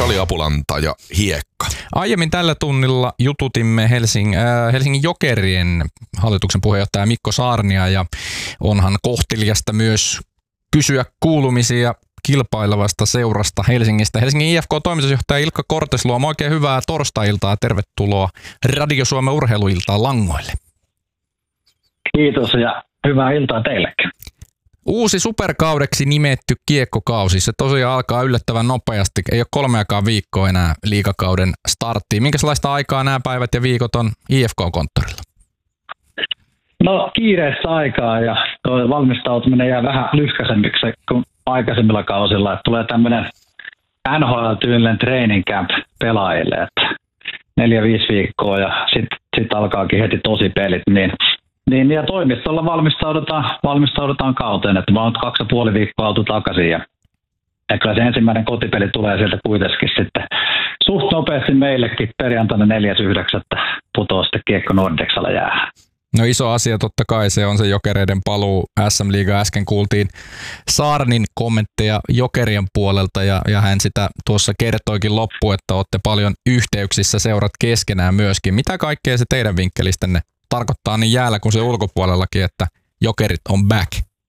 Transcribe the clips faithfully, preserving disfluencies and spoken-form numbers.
Sali Apulanta ja Hiekka. Aiemmin tällä tunnilla jututimme Helsing, äh, Helsingin Jokerien hallituksen puheenjohtaja Mikko Saarnia, ja onhan kohteliasta myös kysyä kuulumisia kilpailevasta seurasta Helsingistä. Helsingin I F K-toimitusjohtaja Ilkka Kortesluoma, oikein hyvää torstai-iltaa. Tervetuloa Radio Suomen urheiluiltaan langoille. Kiitos ja hyvää iltaa teillekin. Uusi superkaudeksi nimetty kiekkokausi, se tosiaan alkaa yllättävän nopeasti. Ei ole kolmeakaan viikkoa enää liigakauden starttiin. Minkälaista aikaa nämä päivät ja viikot on I F K-konttorilla? No kiireessä aikaa, ja tuo valmistautuminen jää vähän lyhkäisemmiksi kuin aikaisemmilla kausilla. Että tulee tämmöinen N H L-tyylinen training camp pelaajille, että neljä viisi viikkoa ja sitten sit alkaakin heti tosi pelit. Niin, niin, ja toimistolla valmistaudutaan, valmistaudutaan kauteen, että mä oon kaksi ja puoli viikkoa oltu takaisin. Ja, ja kyllä se ensimmäinen kotipeli tulee sieltä kuitenkin sitten suht nopeasti meillekin perjantaina neljäs yhdeksättä putoaa sitten Kiekko Nordexalla jäähän. No iso asia totta kai se on se Jokereiden paluu S M-liigaan. Äsken kuultiin Saarnin kommentteja Jokerien puolelta ja, ja hän sitä tuossa kertoikin loppu, että olette paljon yhteyksissä seurat keskenään myöskin. Mitä kaikkea se teidän vinkkelistänne tarkoittaa niin jäällä kuin se ulkopuolellakin, että Jokerit on back?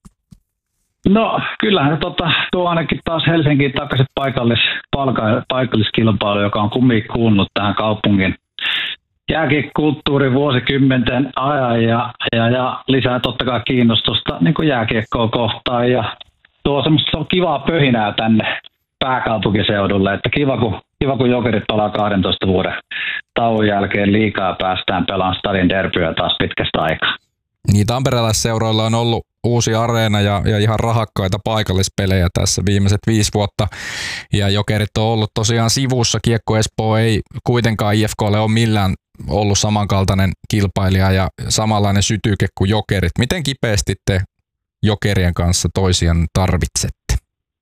No kyllähän tota, tuo ainakin taas Helsinkiin takaisin paikallis, palka, paikalliskilpailu, joka on kumminkin kuulunut tähän kaupungin jääkiekkokulttuurin vuosikymmenten ajan ja, ja, ja lisää totta kai kiinnostusta niin kuin jääkiekkoa kohtaan ja tuo semmoista kivaa pöhinää tänne pääkaupunkiseudulle, että kiva kun, kiva kun Jokerit palaa kahdentoista vuoden tauon jälkeen liikaa päästään pelaamaan stadin derbyä taas pitkästä aikaa. Niin, tamperelaisseuroilla on ollut uusi areena ja, ja ihan rahakkaita paikallispelejä tässä viimeiset viisi vuotta. Ja Jokerit on ollut tosiaan sivussa. Kiekko Espoo ei kuitenkaan I F K:lle ole millään ollut samankaltainen kilpailija ja samanlainen sytyke kuin Jokerit. Miten kipeästi te Jokerien kanssa toisiaan tarvitsette?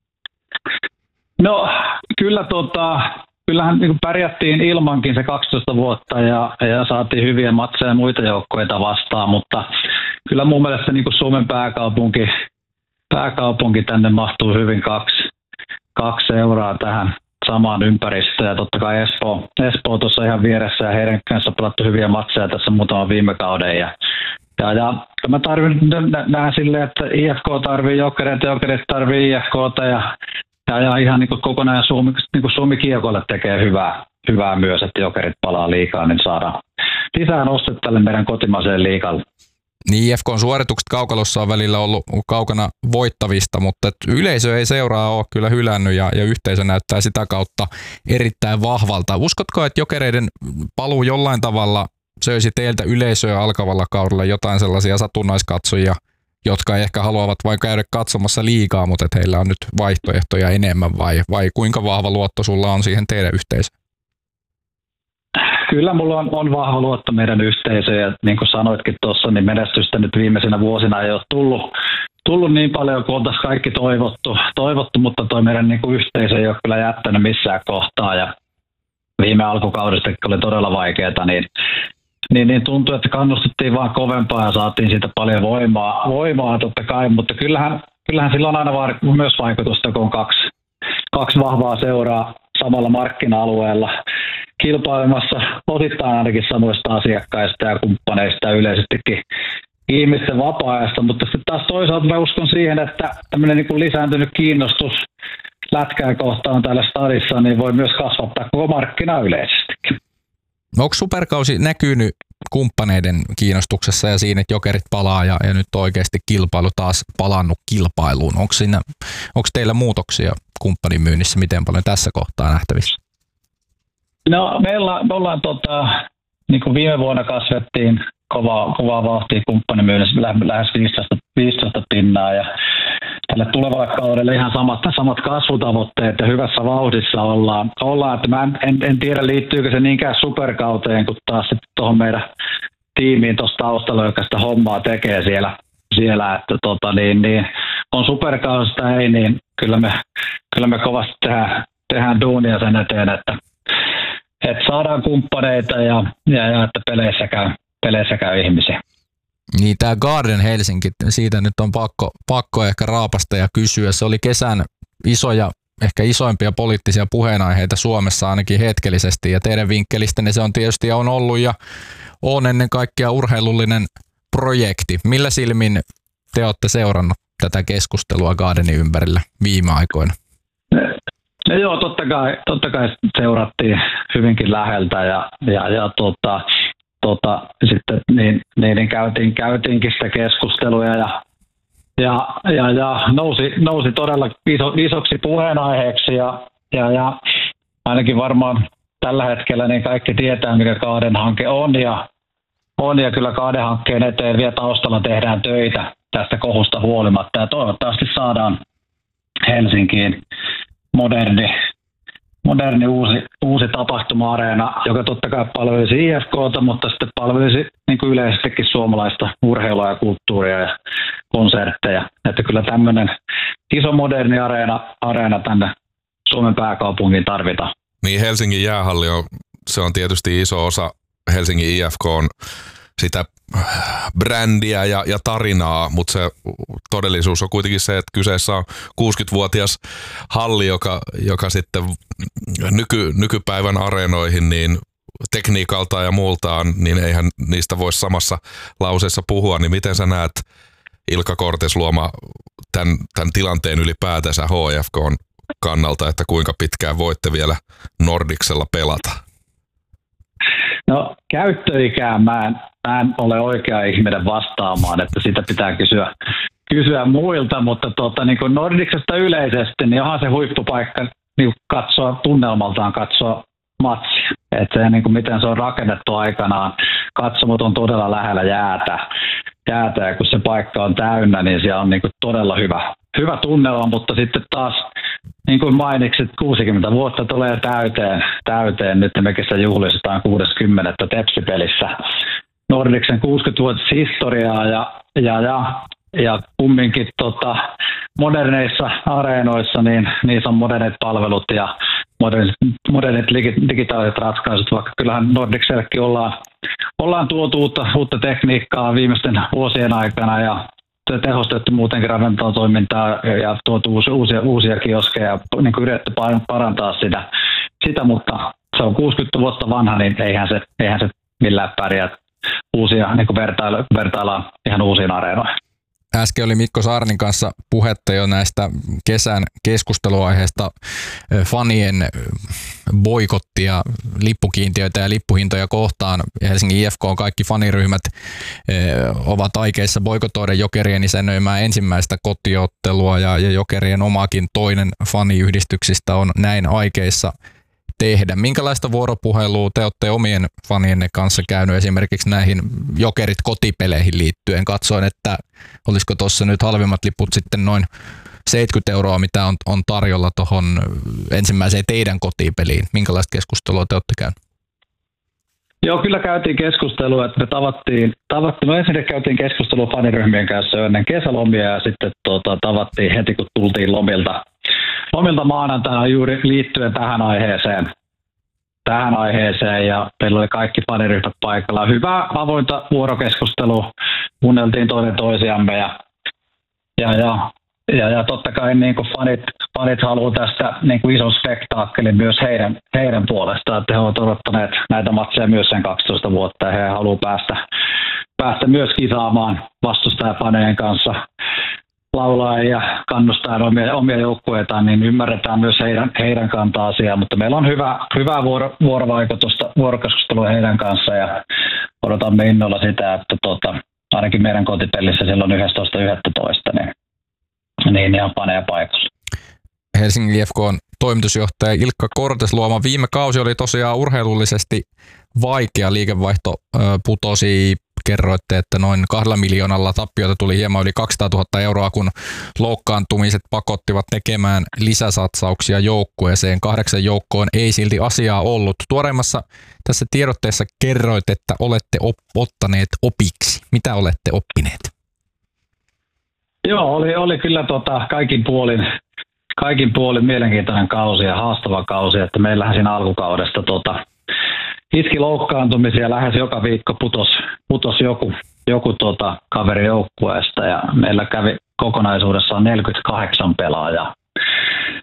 No kyllä tota... Kyllähän niin pärjättiin ilmankin se kaksitoista vuotta ja, ja saatiin hyviä matseja muita joukkoita vastaan, mutta kyllä mun mielestä niin kuin Suomen pääkaupunki, pääkaupunki tänne mahtuu hyvin kaksi, kaksi seuraa tähän samaan ympäristöön. Ja totta kai Espoo, Espoo tuossa ihan vieressä ja heidän kanssa pelattu hyviä matseja tässä muutaman viime kauden. Ja, ja, ja mä tarvin nähdä silleen, että I F K tarvii Jokereita, Jokerit tarvii I F K:ta ja Ja, ja ihan niin kuin kokonaan Suomi, niin kuin Suomi Kiekolle tekee hyvää, hyvää myös, että Jokerit palaa liigaan, niin saadaan lisää nostetta tälle meidän kotimaiseen liigalle. Niin I F K:n suoritukset kaukalossa on välillä ollut kaukana voittavista, mutta yleisö ei seuraa ole kyllä hylännyt ja, ja yhteisö näyttää sitä kautta erittäin vahvalta. Uskotko, että Jokereiden paluu jollain tavalla söisi teiltä yleisöä alkavalla kaudella jotain sellaisia satunnaiskatsojia, jotka ehkä haluavat vain käydä katsomassa liigaa, mutta että heillä on nyt vaihtoehtoja enemmän, vai, vai kuinka vahva luotto sulla on siihen teidän yhteisöön? Kyllä mulla on, on vahva luotto meidän yhteisöön, ja niin kuin sanoitkin tuossa, niin menestystä nyt viimeisenä vuosina ei ole tullut, tullut niin paljon kuin oltaisiin kaikki toivottu, toivottu mutta toi meidän niin kuin yhteisö ei ole kyllä jättänyt missään kohtaa, ja viime alkukaudesta oli todella vaikeaa, niin Niin, niin tuntui, että kannustettiin vaan kovempaa ja saatiin siitä paljon voimaa, voimaa totta kai, mutta kyllähän, kyllähän sillä on aina var, myös vaikutusta, kun on kaksi, kaksi vahvaa seuraa samalla markkina-alueella kilpailemassa osittain ainakin samoista asiakkaista ja kumppaneista ja yleisestikin ihmisten vapaa-ajasta, mutta sitten taas toisaalta mä uskon siihen, että tämmöinen niin kuin lisääntynyt kiinnostus lätkää kohtaan täällä stadissa niin voi myös kasvattaa koko markkinaa yleisestikin. Onko superkausi näkynyt kumppaneiden kiinnostuksessa ja siinä, että Jokerit palaa ja, ja nyt on oikeasti kilpailu taas palannut kilpailuun? Onko, siinä, onko teillä muutoksia kumppanin myynnissä miten paljon tässä kohtaa nähtävissä? No meillä, me ollaan tota, niin kuin viime vuonna kasvettiin kovaa, kovaa vauhtia kumppanimyynnissä lähes viisitoista, viisitoista pinnaa ja tälle tulevalle kaudelle ihan samat, samat kasvutavoitteet ja hyvässä vauhdissa ollaan. ollaan että mä en, en, en tiedä liittyykö se niinkään superkauteen kuin taas tuohon meidän tiimiin tuossa taustalla, joka sitä hommaa tekee siellä, siellä että tota, niin, niin, on superkausista ei, niin kyllä me, kyllä me kovasti tehdään, tehdään duunia sen eteen, että, että saadaan kumppaneita ja, ja, ja että peleissä käy, peleissä käy ihmisiä. Niin tämä Garden Helsinki, siitä nyt on pakko, pakko ehkä raapasta ja kysyä. Se oli kesän isoja ehkä isoimpia poliittisia puheenaiheita Suomessa ainakin hetkellisesti, ja teidän vinkkelistänne se on tietysti ja on ollut ja on ennen kaikkea urheilullinen projekti. Millä silmin te olette seurannut tätä keskustelua Gardenin ympärillä viime aikoina? No joo, totta kai, totta kai seurattiin hyvinkin läheltä ja, ja, ja tota, tota, sitten niin, niin käytiin, käytiinkin sitä keskustelua ja, ja, ja, ja nousi, nousi todella iso, isoksi puheenaiheeksi ja, ja, ja ainakin varmaan tällä hetkellä niin kaikki tietää, mikä Garden-hanke on ja, on ja kyllä Garden-hankkeen eteen vielä taustalla tehdään töitä tästä kohusta huolimatta ja toivottavasti saadaan Helsinkiin moderni, moderni uusi, uusi tapahtuma-areena, joka totta kai palvelisi I F K:ta, mutta sitten palvelisi niin kuin yleisestikin suomalaista urheilua ja kulttuuria ja konsertteja. Että kyllä tämmöinen iso moderni areena, areena tänne Suomen pääkaupunkiin tarvitaan. Niin Helsingin jäähalli on, se on tietysti iso osa Helsingin I F K:n sitä brändiä ja, ja tarinaa, mutta se todellisuus on kuitenkin se, että kyseessä on kuusikymmentävuotias halli, joka, joka sitten nyky, nykypäivän areenoihin niin tekniikalta ja muultaan, niin eihän niistä voi samassa lauseessa puhua. Niin miten sä näet, Ilkka Kortesluoma, tämän, tämän tilanteen ylipäätänsä H F K:n kannalta, että kuinka pitkään voitte vielä Nordicsella pelata? No käyttöikään mä en, mä en ole oikea ihminen vastaamaan, että sitä pitää kysyä, kysyä muilta, mutta tuota, niin kuin Nordicsesta yleisesti, niin onhan se huippupaikka niin katsoa tunnelmaltaan katsoa matsia. Että se, niin kuin miten se on rakennettu aikanaan, katsomot on todella lähellä jäätä, jäätä ja kun se paikka on täynnä, niin siellä on niin kuin todella hyvä, hyvä tunnelma, mutta sitten taas niin kuin mainitsit, kuusikymmentä vuotta tulee täyteen, täyteen. Nyt mekin sitä juhlistetaan kuudeskymmenes Tepsi-pelissä Nordicsen kuusikymmentävuotis historiaa ja, ja, ja, ja kumminkin tota, moderneissa areenoissa niin niissä on modernit palvelut ja modernit, modernit digitaaliset ratkaisut, vaikka kyllähän Nordicsellekin ollaan, ollaan tuotu uutta, uutta tekniikkaa viimeisten vuosien aikana ja tehostettu muutenkin ravintolatoimintaa ja tuotu uusia, uusia kioskeja ja niin kuin yritetty parantaa sitä, sitä, mutta se on kuusikymmentä vuotta vanha, niin eihän se, eihän se millään pärjää uusia, niin kuin vertailla, vertaillaan ihan uusiin areenoihin. Äsken oli Mikko Saarnin kanssa puhetta jo näistä kesän keskusteluaiheista, fanien boikottia, lippukiintiöitä ja lippuhintoja kohtaan. Helsingin I F K on kaikki faniryhmät ovat aikeissa boikotoida Jokerien isännöimää ensimmäistä kotiottelua ja Jokerien omakin toinen faniyhdistyksistä on näin aikeissa tehdä. Minkälaista vuoropuhelua te olette omien fanienne kanssa käynyt esimerkiksi näihin Jokerit kotipeleihin liittyen? Katsoin, että olisiko tuossa nyt halvimmat liput sitten noin seitsemänkymmentä euroa, mitä on, on tarjolla tuohon ensimmäiseen teidän kotipeliin. Minkälaista keskustelua te olette käynyt? Joo, kyllä käytiin keskustelua, että me tavattiin, tavattiin no ensin käytiin keskustelua faniryhmien kanssa ennen kesälomia ja sitten tuota, tavattiin heti, kun tultiin lomilta, lomilta maanantaina juuri liittyen tähän aiheeseen, tähän aiheeseen ja meillä oli kaikki faniryhmät paikalla. Hyvää avointa vuorokeskustelua, kuunneltiin toinen toisiamme ja, ja, ja Ja, ja totta kai niin kuin fanit, fanit haluaa tästä niin kuin ison spektaakkelin myös heidän, heidän puolestaan, että he ovat odottaneet näitä matseja myös sen kaksitoista vuotta ja he haluaa päästä, päästä myös kisaamaan vastustajafaneen kanssa laulaa ja kannustaa omia, omia joukkueitaan, niin ymmärretään myös heidän, heidän kantaa asiaa, mutta meillä on hyvä, hyvää vuoro, vuorovaikutusta, vuorokeskustelua heidän kanssa ja odotamme innolla sitä, että tota, ainakin meidän kotipelissä silloin yhdestoista yhdestoista niin Niin, ihan paneja paikassa. Helsingin I F K:n toimitusjohtaja Ilkka Kortesluoma. Viime kausi oli tosiaan urheilullisesti vaikea. Liikevaihto putosi, kerroitte, että noin kahdella miljoonalla tappiota tuli hieman yli kaksisataatuhatta euroa, kun loukkaantumiset pakottivat tekemään lisäsatsauksia joukkueeseen. Kahdeksan joukkoon ei silti asiaa ollut. Tuoreimmassa tässä tiedotteessa kerroit, että olette op- ottaneet opiksi. Mitä olette oppineet? Joo, oli, oli kyllä tota, kaikin, puolin, kaikin puolin mielenkiintoinen kausi ja haastava kausi, että meillähän siinä alkukaudesta tota, iski loukkaantumisia lähes joka viikko putos, putos joku, joku tota, kaveri joukkueesta ja meillä kävi kokonaisuudessaan neljäkymmentäkahdeksan pelaajaa,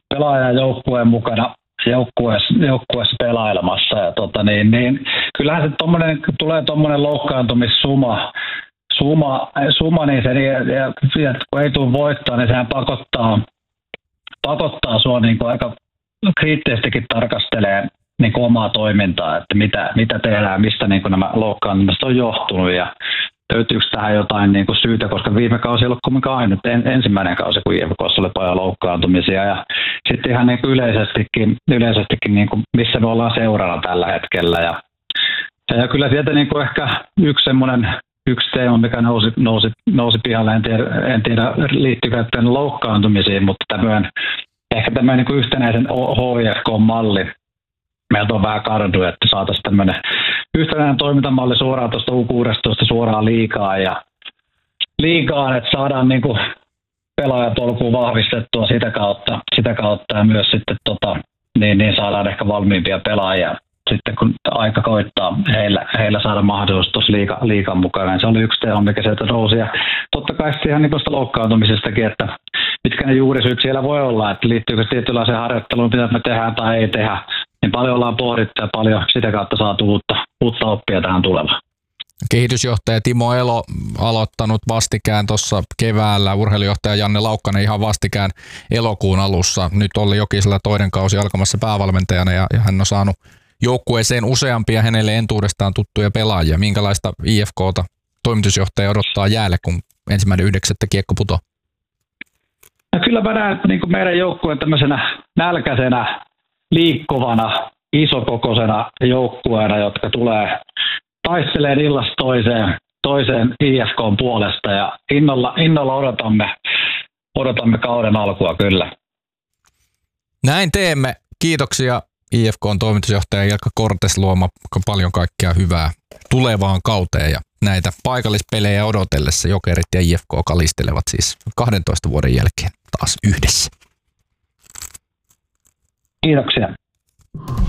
pelaaja joukkueen mukana joukkueessa, joukkueessa pelailemassa. Ja tota niin, niin, kyllähän se tommonen, tulee tuommoinen loukkaantumissuma, suma, suma niin se, ja, ja, kun ei tule voittaa, niin sehän pakottaa, pakottaa sua niin kuin aika kriittisestikin tarkastelee niin kuin omaa toimintaa, että mitä, mitä tehdään, mistä niin kuin nämä loukkaantumiset on johtunut ja löytyykö tähän jotain niin kuin syytä, koska viime kausi ei ollut kumminkaan ainut en, ensimmäinen kausi, kun I F K:ssa oli paljon loukkaantumisia ja sitten ihan niin kuin yleisestikin, yleisestikin niin kuin missä me ollaan seurana tällä hetkellä ja, ja kyllä sieltä niin kuin ehkä yksi semmoinen yksi teema, mikä nousi, nousi, nousi pihalle, en tiedä, en tiedä liittyykö tämän loukkaantumisiin, mutta tämmöinen, ehkä tämmöinen niin kuin yhtenäisen H I F K-malli meiltä on vähän kardu, että saataisiin tämmöinen yhtenäinen toimintamalli suoraan tuosta U kuusitoista suoraan liigaan ja liigaan, että saadaan niin kuin pelaajapolkuun vahvistettua sitä kautta, sitä kautta ja myös sitten tota, niin, niin saadaan ehkä valmiimpia pelaajia. Sitten kun aika koittaa heillä, heillä saada mahdollisuus tuossa liiga, liigan mukana, niin se oli yksi teema, mikä sieltä nousi. Ja totta kai sitten ihan niin tuosta loukkaantumisestakin, että mitkä ne juurisyyt siellä voi olla, että liittyykö tietynlaiseen harjoitteluun, mitä me tehdään tai ei tehdä. Niin paljon ollaan pohdittu ja paljon sitä kautta saatu uutta, uutta oppia tähän tulevaan. Kehitysjohtaja Timo Elo aloittanut vastikään tuossa keväällä, urheilujohtaja Janne Laukkanen ihan vastikään elokuun alussa. Nyt Olli Jokisella toinen kausi alkamassa päävalmentajana ja, ja hän on saanut joukkueeseen useampia hänelle entuudestaan tuttuja pelaajia. Minkälaista I F K:ta toimitusjohtaja odottaa jäälle, kun ensimmäinen yhdeksättä kiekko putoo? No kyllä mä näen niin kuin meidän joukkueen tämmöisenä nälkäisenä, liikkuvana, isokokoisena joukkueena, jotka tulee taistelemaan illasta toiseen, toiseen I F K:n puolesta ja innolla, innolla odotamme, odotamme kauden alkua kyllä. Näin teemme. Kiitoksia I F K:n toimitusjohtaja Jelkka Kortesluoma, paljon kaikkea hyvää tulevaan kauteen ja näitä paikallispelejä odotellessa Jokerit ja I F K kalistelevat siis kahdentoista vuoden jälkeen taas yhdessä. Kiitoksia.